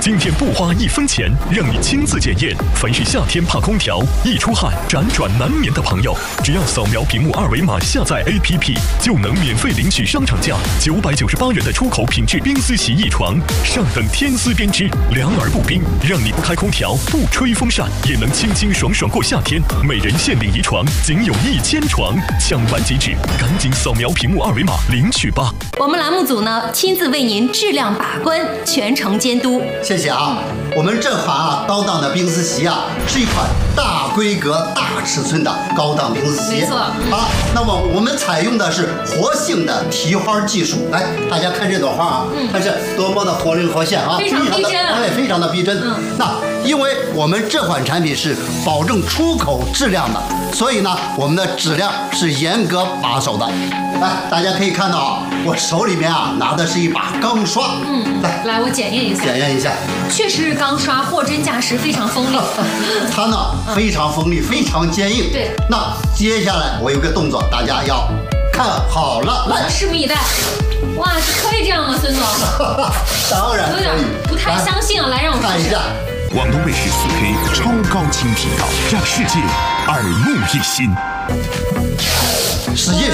今天不花1分钱，让你亲自检验。凡是夏天怕空调、易出汗、辗转难眠的朋友，只要扫描屏幕2维码下载 APP， 就能免费领取商场价998元的出口品质冰丝洗衣床，上等天丝编织，凉而不冰，让你不开空调、不吹风扇也能清清爽爽过夏天。每人限领1床，仅有1000床，抢完即止，赶紧扫描屏幕2维码领取吧。 我们栏目组呢，亲自为您质量把关，全程监督。 谢谢啊！我们这款高档的冰丝席是一款大规格、大尺寸的高档冰丝席。 没错那么我们采用的是活性的提花技术。来，大家看这朵花看是多么的活灵活现非常逼真非常的逼真。那因为我们这款产品是保证出口质量的，所以呢，我们的质量是严格把守的。来，大家可以看到我手里面拿的是一把钢刷。 来，我检验一下。 检验一下， 确实钢刷货真价实，非常锋利。 它呢非常锋利，非常坚硬。 对。 那接下来我有个动作，大家要看好了，来， 拭目以待。哇，可以这样吗，孙总？ 当然可以。 有点不太相信啊，来让我看一下。 广东卫视4K 超高清频道，让世界耳目一新。 使劲！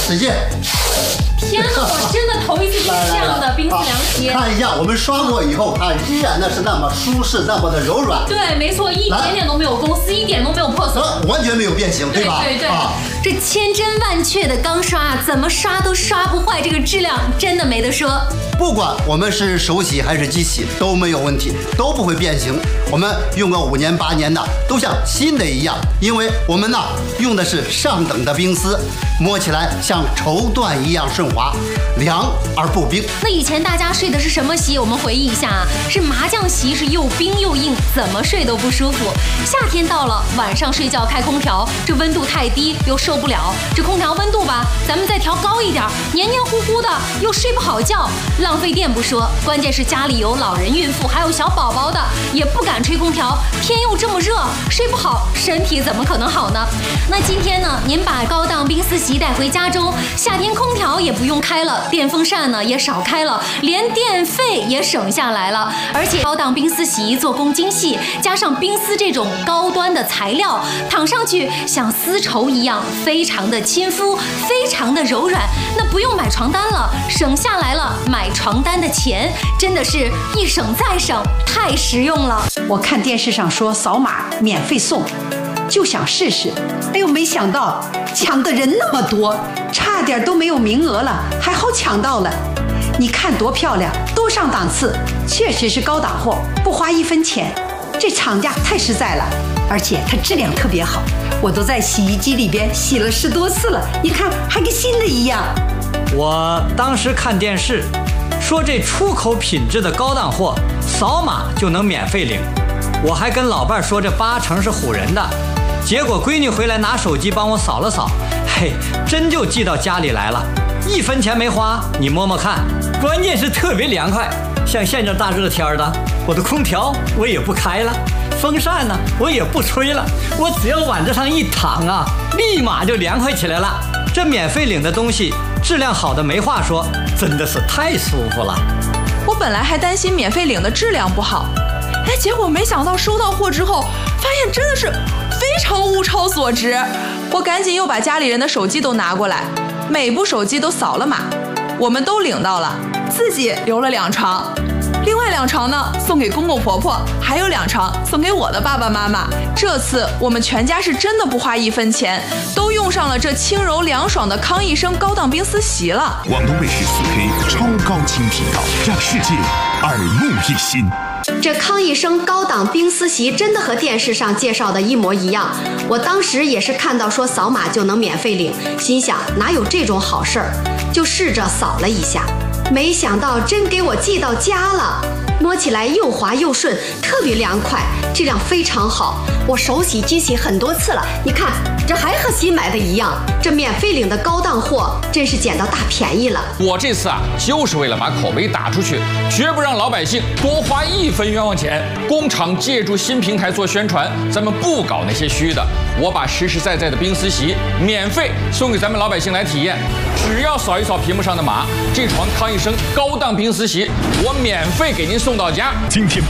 天哪，我真的头一次见这样的冰丝凉席。 看一下，我们刷过以后，它依然是那么舒适，那么的柔软。 对，没错，一点点都没有公司，一点都没有破损， 完全没有变形，对吧？ 对。这千真万确的钢刷，怎么刷都刷不坏，这个质量真的没得说。 不管我们是手洗还是机洗都没有问题，都不会变形。我们用个5年8年的，都像新的一样，因为我们用的是上等的冰丝，摸起来像绸缎一样顺滑，凉而不冰。 那以前大家睡的是什么席？我们回忆一下是麻将席，是又冰又硬，怎么睡都不舒服。夏天到了，晚上睡觉开空调，这温度太低又受不了，这空调温度吧，咱们再调高一点，黏黏糊糊的又睡不好觉，浪费电不说，关键是家里有老人、孕妇还有小宝宝的，也不敢吹空调，天又这么热，睡不好，身体怎么可能好呢？那今天呢，您把高档冰丝席带回家中，夏天空调也不用开了，电风扇呢也少开了，连电费也省下来了。而且高档冰丝席做工精细，加上冰丝这种高端的材料，躺上去像丝绸一样，非常的亲肤，非常的柔软。那不用买床单了，省下来了买床单的钱，真的是一省再省，太实用了。 我看电视上说扫码免费送，就想试试。哎呦，没想到抢的人那么多，差点都没有名额了，还好抢到了。你看多漂亮，多上档次，确实是高档货，不花1分钱。这厂家太实在了，而且它质量特别好，我都在洗衣机里边洗了10多次了，你看还跟新的一样。 我当时看电视说这出口品质的高档货扫码就能免费领，我还跟老伴说这80%是唬人的，结果闺女回来拿手机帮我扫了扫，嘿，真就寄到家里来了，1分钱没花，你摸摸看，关键是特别凉快。像现在大热天的，我的空调我也不开了，风扇呢我也不吹了，我只要往这上一躺立马就凉快起来了。这免费领的东西质量好的没话说，真的是太舒服了。 我本来还担心免费领的质量不好，结果没想到收到货之后，发现真的是非常物超所值。我赶紧又把家里人的手机都拿过来，每部手机都扫了码，我们都领到了，自己留了2床，另外2床呢送给公公婆婆，还有2床送给我的爸爸妈妈。这次我们全家是真的不花1分钱，都用上了这轻柔凉爽的康益生高档冰丝席了。 广东卫视4K 超高清频道，让世界耳目一新。 这康益生高档冰丝席真的和电视上介绍的一模一样，我当时也是看到说扫码就能免费领，心想哪有这种好事儿，就试着扫了一下，没想到真给我寄到家了，摸起来又滑又顺，特别凉快，质量非常好。我手洗机洗很多次了，你看这还和新买的一样，这免费领的高档货真是捡到大便宜了。 我这次就是为了把口碑打出去，绝不让老百姓多花1分冤枉钱。工厂借助新平台做宣传，咱们不搞那些虚的。我把实实在在的冰丝席免费送给咱们老百姓来体验，只要扫一扫屏幕上的码，这床康益生高档冰丝席我免费给您送到家。 今天